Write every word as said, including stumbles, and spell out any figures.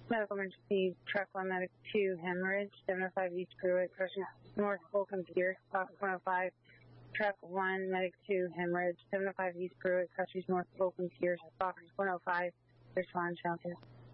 Medical emergency, truck one, medic two, hemorrhage, seven oh five East Freeway, crossing north Holcomb Pier, box one oh five. Truck one, medic two, hemorrhage, seven oh five East Freeway, crossing north Holcomb Pier, box one oh five. Respond, shelter.